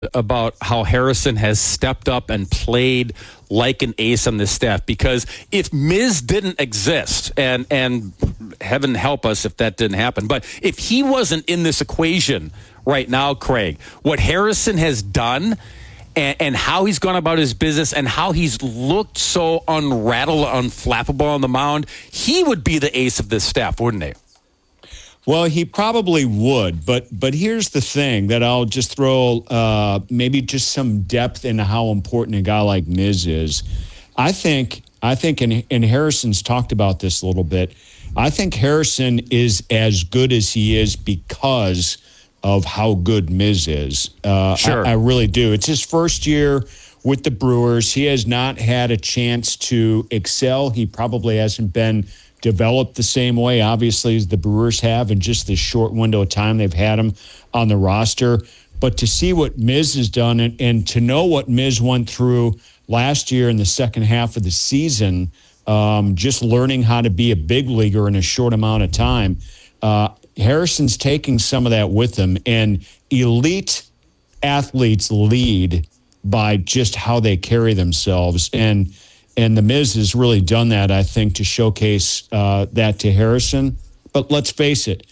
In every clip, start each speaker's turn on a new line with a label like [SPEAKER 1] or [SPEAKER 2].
[SPEAKER 1] about how Harrison has stepped up and played like an ace on this staff, because if Miz didn't exist, and heaven help us if that didn't happen, but if he wasn't in this equation right now, Craig, what Harrison has done and how he's gone about his business and how he's looked so unrattled, unflappable on the mound, he would be the ace of this staff, wouldn't he?
[SPEAKER 2] Well, he probably would, but here's the thing that I'll just throw maybe just some depth into how important a guy like Miz is. I think, and Harrison's talked about this a little bit, I think Harrison is as good as he is because of how good Miz is.
[SPEAKER 1] Sure.
[SPEAKER 2] I really do. It's his first year with the Brewers. He has not had a chance to excel. He probably hasn't been developed the same way, obviously, as the Brewers have in just this short window of time they've had him on the roster. But to see what Miz has done and to know what Miz went through last year in the second half of the season, just learning how to be a big leaguer in a short amount of time, Harrison's taking some of that with him. And elite athletes lead by just how they carry themselves. And the Miz has really done that, I think, to showcase that to Harrison. But let's face it,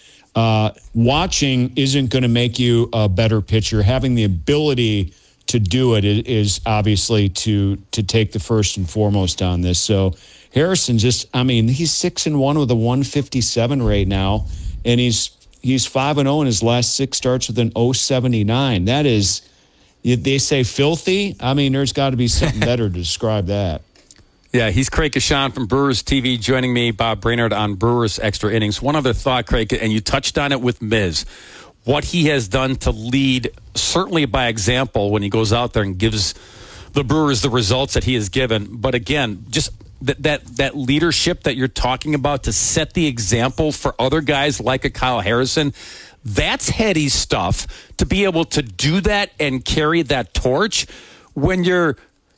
[SPEAKER 2] watching isn't going to make you a better pitcher. Having the ability to do it is obviously to take the first and foremost on this. So Harrison he's 6-1 with a 157 right now, and he's 5-0 in his last 6 starts with an 079. That is, they say filthy. I mean, there's got to be something better to describe that.
[SPEAKER 1] Yeah, he's Craig Kashan from Brewers TV joining me, Bob Brainerd, on Brewers Extra Innings. One other thought, Craig, and you touched on it with Miz. What he has done to lead, certainly by example, when he goes out there and gives the Brewers the results that he has given. But again, just that leadership that you're talking about to set the example for other guys like a Kyle Harrison, that's heady stuff. To be able to do that and carry that torch when you're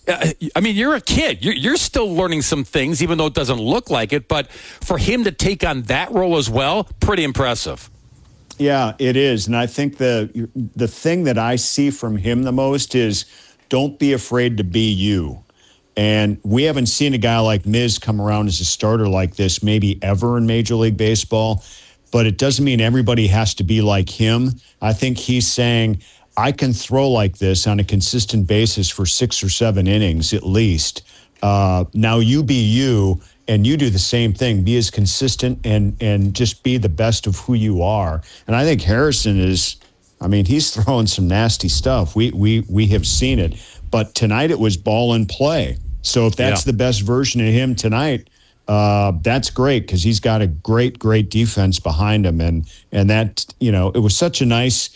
[SPEAKER 1] a kid. You're still learning some things, even though it doesn't look like it. But for him to take on that role as well, pretty impressive.
[SPEAKER 2] Yeah, it is. And I think the thing that I see from him the most is don't be afraid to be you. And we haven't seen a guy like Miz come around as a starter like this maybe ever in Major League Baseball. But it doesn't mean everybody has to be like him. I think he's saying, I can throw like this on a consistent basis for 6 or 7 innings at least. Now you be you, and you do the same thing. Be as consistent and just be the best of who you are. And I think Harrison is, he's throwing some nasty stuff. We have seen it. But tonight it was ball and play. So if that's the best version of him tonight, that's great, because he's got a great defense behind him. And that, it was such a nice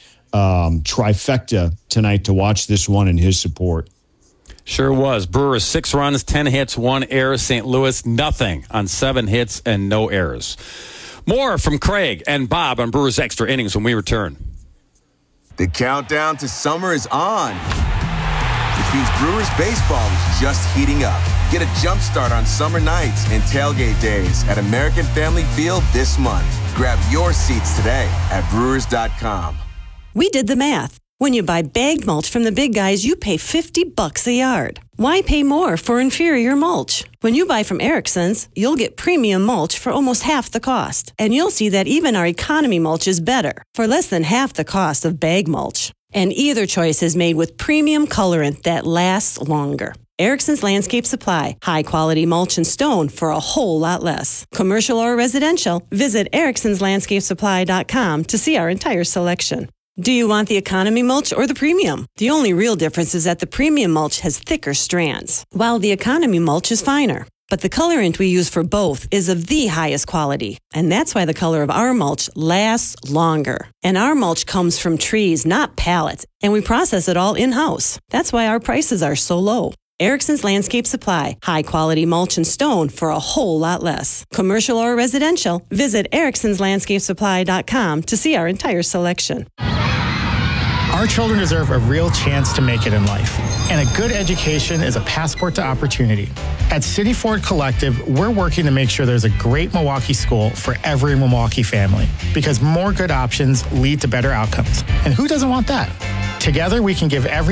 [SPEAKER 2] trifecta tonight to watch this one in his support.
[SPEAKER 1] Sure was. Brewers 6 runs, 10 hits, 1 error. St. Louis nothing on 7 hits and no errors. More from Craig and Bob on Brewers Extra Innings when we return.
[SPEAKER 3] The countdown to summer is on, which means Brewers baseball is just heating up. Get a jump start on summer nights and tailgate days at American Family Field this month. Grab your seats today at Brewers.com.
[SPEAKER 4] We did the math. When you buy bagged mulch from the big guys, you pay $50 a yard. Why pay more for inferior mulch? When you buy from Erickson's, you'll get premium mulch for almost half the cost. And you'll see that even our economy mulch is better, for less than half the cost of bag mulch. And either choice is made with premium colorant that lasts longer. Erickson's Landscape Supply. High-quality mulch and stone for a whole lot less. Commercial or residential, visit ericksonslandscapesupply.com to see our entire selection. Do you want the economy mulch or the premium? The only real difference is that the premium mulch has thicker strands, while the economy mulch is finer. But the colorant we use for both is of the highest quality, and that's why the color of our mulch lasts longer. And our mulch comes from trees, not pallets, and we process it all in-house. That's why our prices are so low. Erickson's Landscape Supply. High-quality mulch and stone for a whole lot less. Commercial or residential, visit ericksonslandscapesupply.com to see our entire selection.
[SPEAKER 5] Our children deserve a real chance to make it in life, and a good education is a passport to opportunity. At City Ford Collective, we're working to make sure there's a great Milwaukee school for every Milwaukee family, because more good options lead to better outcomes. And who doesn't want that? Together, we can give every